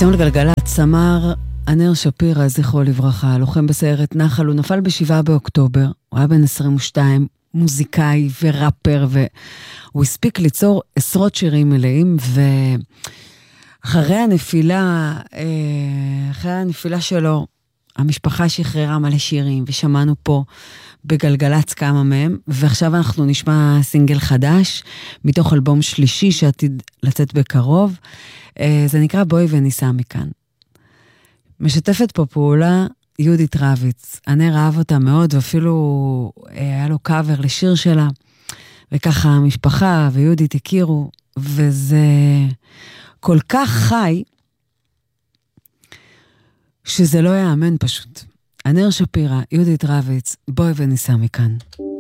אתם לגלגלת, סמ"ר ענר שפירא, זכרו לברכה, לוחם בסיירת נחל, הוא נפל ב7 באוקטובר, הוא היה בן 22, מוזיקאי וראפר, והוא הספיק ליצור עשרות שירים מלאים, ואחרי הנפילה שלו, המשפחה שחררה מלא שירים, ושמענו פה בגלגלץ כמה מהם, ועכשיו אנחנו נשמע סינגל חדש, מתוך אלבום שלישי שעתיד לצאת בקרוב, זה נקרא בואי וניסע מכאן. משתפת פה פעולה יהודית רביץ, ענר אהב אותה מאוד, ואפילו היה לו קאבר לשיר שלה, וככה המשפחה ויהודית הכירו, וזה כל כך חי, שזה לא יאמן פשוט. ענר שפירא, יהודית רביץ, בואי וניסע מכאן.